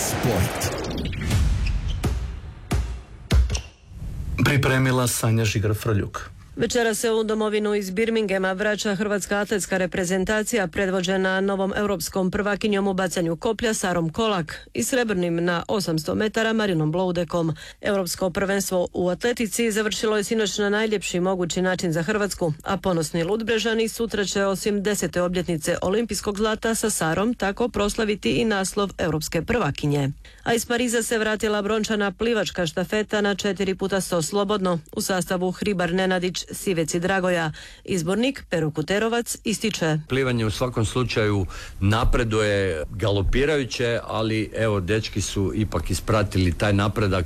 Sport. Pripremila Sanja Žigar-Frljuk. Večera se u domovinu iz Birminghama vraća hrvatska atletska reprezentacija predvođena novom europskom prvakinjom u bacanju koplja Sarom Kolak i srebrnim na 800 metara Marinom Bloudekom. Europsko prvenstvo u atletici završilo je sinoć na najljepši mogući način za Hrvatsku, a ponosni Ludbrežani sutra će osim 10. obljetnice olimpijskog zlata sa Sarom tako proslaviti i naslov europske prvakinje. A iz Pariza se vratila brončana plivačka štafeta na 4x100 slobodno u sastavu Hribar Nenadić, Sivec i Dragoja. Izbornik Pero Kuterovac ističe: Plivanje u svakom slučaju napreduje galopirajuće, ali evo dečki su ipak ispratili taj napredak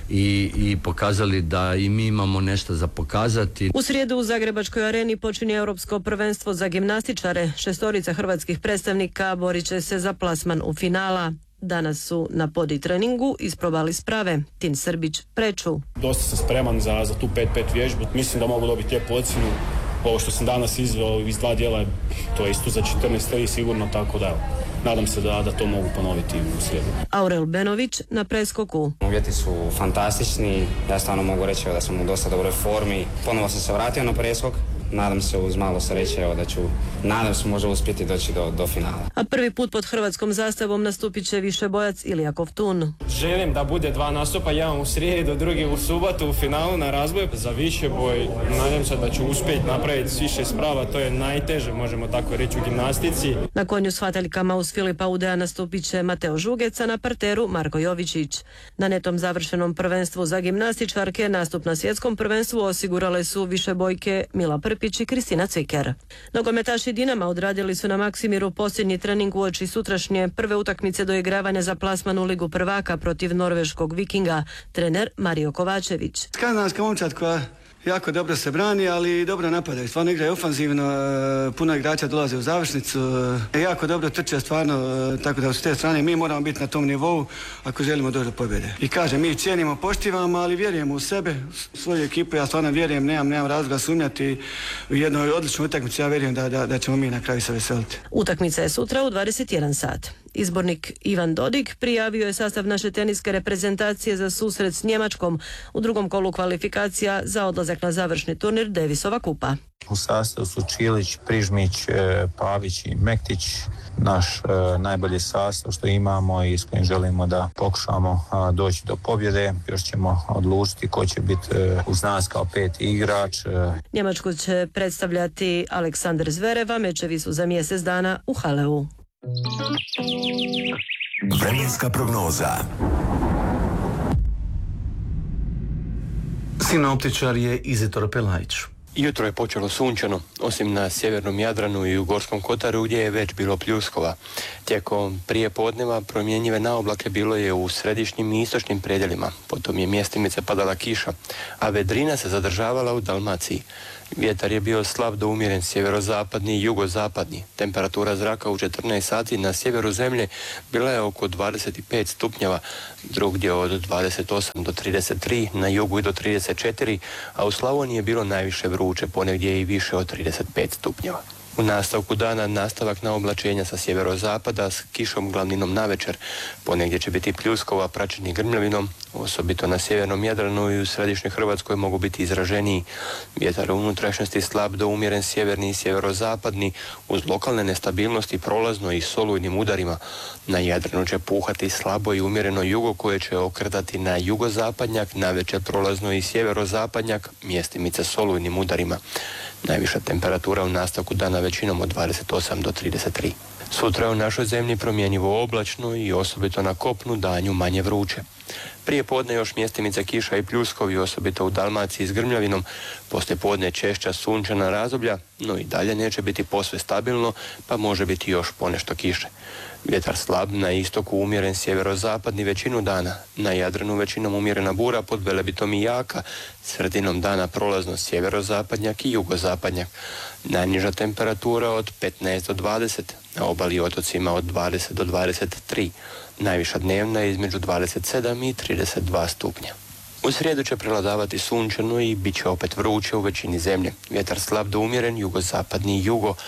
i pokazali da i mi imamo nešto za pokazati. U srijedu u Zagrebačkoj areni počinje europsko prvenstvo za gimnastičare. 6 hrvatskih predstavnika borit će se za plasman u finala. Danas su na podi treningu isprobali sprave. Tin Srbić Preču. Dosta sam spreman za tu 5-5 vježbu. Mislim da mogu dobiti lijepu ocjenu. Ovo što sam danas izveo iz 2 dijela, to je isto za 14 sigurno, tako da nadam se da to mogu ponoviti u srijedu. Aurel Benović na preskoku. Uvjeti su fantastični. Ja stvarno mogu reći da sam u dosta dobroj formi. Ponovo sam se vratio na preskok. Nadam se uz malo sreće da ću, nadam se možda uspjeti doći do finala. A prvi put pod hrvatskom zastavom nastupit će višebojac Ilija Kovtun. Želim da bude 2 nastupa, jedan u srijedu, drugi u subotu u finalu na razboj. Za višeboj nadam se da ću uspjeti napraviti više sprava, to je najteže, možemo tako reći, u gimnastici. Na konju s hvataljkama uz Filipa Udea nastupit će Mateo Žugec, a na parteru Marko Jovičić. Na netom završenom prvenstvu za gimnastičarke nastup na svjetskom prvenstvu osigurale su višebojke Mila Prpić i Kristina Cviker. Nogometaši Dinama odradili su na Maksimiru posljednji trening uoči sutrašnje prve utakmice doigravanja za plasman u Ligu prvaka protiv norveškog Vikinga. Trener Mario Kovačević. Skandinavska momčad koja jako dobro se brani, ali dobro napadaju. Stvarno igraju ofanzivno, puno igrača dolaze u završnicu, jako dobro trče stvarno, tako da s te strane mi moramo biti na tom nivou ako želimo doći do pobjede. I kažem, mi cijenimo, poštivamo, ali vjerujemo u sebe, u svoju ekipu, ja stvarno vjerujem, nemam razloga sumnjati u jednoj odličnoj utakmici, ja vjerujem da ćemo mi na kraju se veseliti. Utakmica je sutra u 21 sat. Izbornik Ivan Dodig prijavio je sastav naše teniske reprezentacije za susret s Njemačkom u drugom kolu kvalifikacija za odlazak na završni turnir Davisova kupa. U sastavu su Čilić, Prižmić, Pavić i Mektić. Naš najbolji sastav što imamo i s kojim želimo da pokušamo doći do pobjede. Još ćemo odlučiti ko će biti uz nas kao 5. igrač. Njemačku će predstavljati Aleksandar Zverev, a mečevi su za mjesec dana u Haleu. Vremenska prognoza. Sinoptičar je Izitor Pelajić. Jutro je počelo sunčano, osim na sjevernom Jadranu i u Gorskom kotaru gdje je već bilo pljuskova. Tijekom prijepodneva promjenjive naoblake bilo je u središnjim i istočnim predjelima, potom je mjestimice padala kiša, a vedrina se zadržavala u Dalmaciji. Vjetar je bio slab do umjeren sjeverozapadni i jugozapadni. Temperatura zraka u 14 sati na sjeveru zemlje bila je oko 25 stupnjeva, drugdje od 28 do 33, na jugu i do 34, a u Slavoniji je bilo najviše vruće, ponegdje i više od 35 stupnjeva. U nastavku dana nastavak na oblačenja sa sjeverozapada s kišom glavninom navečer. Ponegdje će biti pljuskova praćeni grmljavinom, osobito na sjevernom Jadranu i u središnjoj Hrvatskoj mogu biti izraženiji. Vjetar u unutrašnjosti slab do umjeren sjeverni i sjeverozapadni uz lokalne nestabilnosti prolazno i solujnim udarima. Na Jadranu će puhati slabo i umjereno jugo koje će okretati na jugozapadnjak, navečer prolazno i sjeverozapadnjak, mjestimice solujnim udarima. Najviša temperatura u nastavku dana većinom od 28 do 33. Sutra je u našoj zemlji promjenjivo oblačno i osobito na kopnu danju manje vruće. Prije podne još mjestimice kiša i pljuskovi, osobito u Dalmaciji s grmljavinom, poslije podne češća sunčana razdoblja, no i dalje neće biti posve stabilno, pa može biti još ponešto kiše. Vjetar slab, na istoku umjeren sjeverozapadni većinu dana, na Jadranu većinom umjerena bura, pod Velebitom i jaka, sredinom dana prolazno sjeverozapadnjak i jugozapadnjak. Najniža temperatura od 15 do 20, na obali i otocima od 20 do 23, najviša dnevna je između 27 i 32 stupnja. U srijedu će prevladavati sunčano i bit će opet vruće u većini zemlje. Vjetar slab do umjeren, jugozapadni i jugo.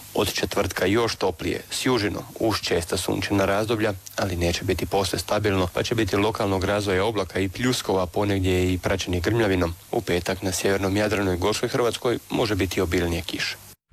Od četvrtka još toplije, s južinom, uz česta sunčana razdoblja, ali neće biti posve stabilno, pa će biti lokalnog razvoja oblaka i pljuskova, ponegdje i praćeni grmljavinom. U petak na sjevernom Jadranu i Gorskoj Hrvatskoj može biti obilnije kiše.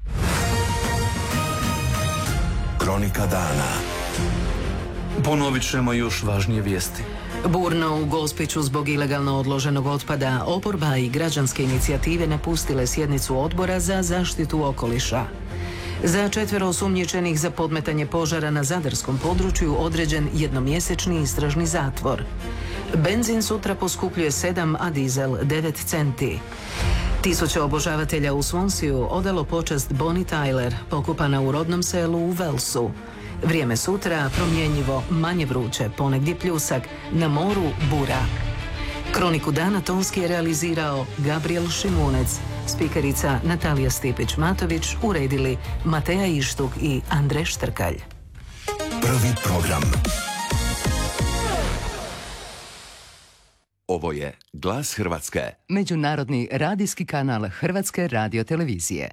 Kronika dana. Ponovit ćemo još važnije vijesti. Burno u Gospiću zbog ilegalno odloženog otpada, oporba i građanske inicijative napustile sjednicu odbora za zaštitu okoliša. Za 4 osumnjičenih za podmetanje požara na zadarskom području određen jednomjesečni istražni zatvor. Benzin sutra poskupljuje 7, a dizel 9 centi. 1000 obožavatelja u Svonsiju odalo počast Bonnie Tyler, pokopana u rodnom selu u Velsu. Vrijeme sutra promjenjivo, manje vruće, ponegdje pljusak, na moru bura. Kroniku dana tonski je realizirao Gabriel Šimunec, spikerica Natalija Stipić-Matović, uredili Mateja Ištuk i Andrej Štrkalj. Prvi program. Ovo je Glas Hrvatske. Međunarodni radijski kanal Hrvatske radiotelevizije.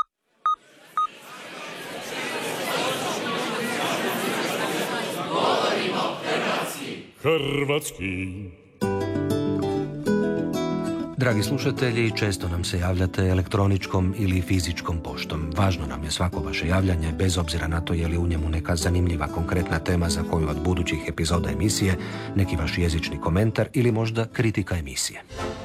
Hrvatski. Dragi slušatelji, često nam se javljate elektroničkom ili fizičkom poštom. Važno nam je svako vaše javljanje, bez obzira na to je li u njemu neka zanimljiva konkretna tema za koju od budućih epizoda emisije, neki vaš jezični komentar ili možda kritika emisije.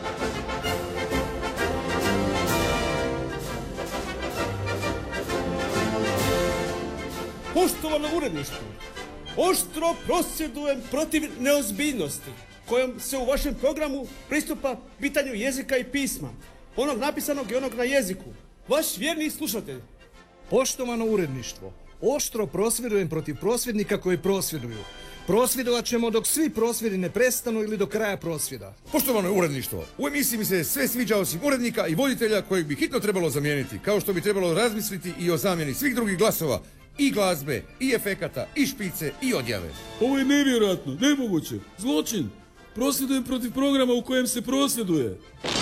Poštovano uredništvo, oštro prosvjedujem protiv neozbiljnosti kojom se u vašem programu pristupa pitanju jezika i pisma, onog napisanog i onog na jeziku. Vaš vjerni slušatelj. Poštovano uredništvo, oštro prosvjedujem protiv prosvjednika koji prosvjeduju. Prosvjedovat ćemo dok svi prosvjedi ne prestanu ili do kraja prosvjeda. Poštovano uredništvo, u emisiji mi se sve sviđa osim urednika i voditelja kojeg bi hitno trebalo zamijeniti, kao što bi trebalo razmisliti i o zamjeni svih drugih glasova, i glazbe, i efekata, i špice, i odjave. Ovo je nevjerojatno, nemoguće, zločin. Prosvjedujem protiv programa u kojem se prosvjeduje.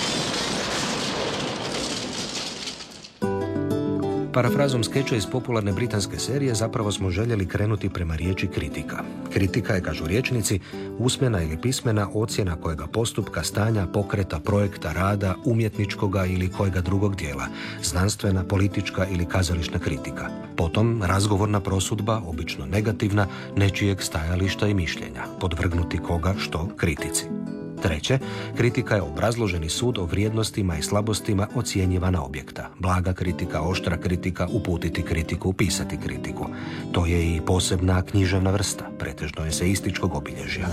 Parafrazom skeča iz popularne britanske serije zapravo smo željeli krenuti prema riječi kritika. Kritika je, kažu rječnici, usmena ili pismena ocjena kojega postupka, stanja, pokreta, projekta, rada, umjetničkoga ili kojega drugog dijela, znanstvena, politička ili kazališna kritika. Potom razgovorna prosudba, obično negativna, nečijeg stajališta i mišljenja, podvrgnuti koga što kritici. Treće, kritika je obrazloženi sud o vrijednostima i slabostima ocjenjivana objekta. Blaga kritika, oštra kritika, uputiti kritiku, pisati kritiku. To je i posebna književna vrsta, pretežno eseističkog obilježja.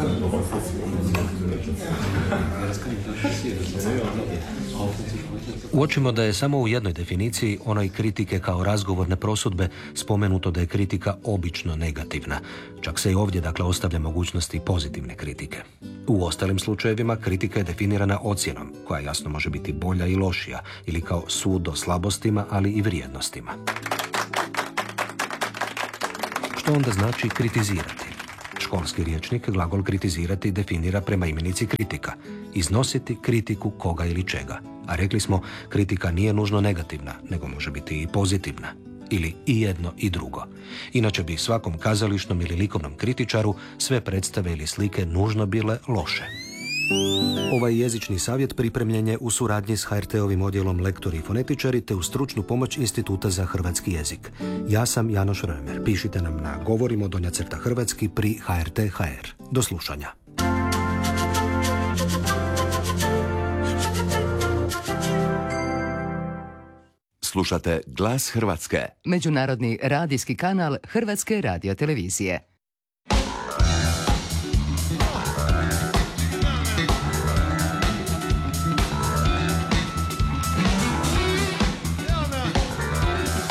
Uočimo da je samo u jednoj definiciji, onoj kritike kao razgovorne prosudbe, spomenuto da je kritika obično negativna. Čak se i ovdje dakle ostavlja mogućnosti pozitivne kritike. U ostalim slučajevima kritika je definirana ocjenom, koja jasno može biti bolja i lošija, ili kao sud o slabostima, ali i vrijednostima. Što onda znači kritizirati? Školski rječnik glagol kritizirati definira prema imenici kritika, iznositi kritiku koga ili čega. A rekli smo, kritika nije nužno negativna, nego može biti i pozitivna. Ili i jedno i drugo. Inače bi svakom kazališnom ili likovnom kritičaru sve predstave ili slike nužno bile loše. Ovaj jezični savjet pripremljen je u suradnji s HRT-ovim odjelom Lektori i fonetičari te u stručnu pomoć Instituta za hrvatski jezik. Ja sam Janoš Römer. Pišite nam na govorimo_hrvatski pri HRT.hr. Do slušanja. Slušate Glas Hrvatske. Međunarodni radijski kanal Hrvatske radiotelevizije.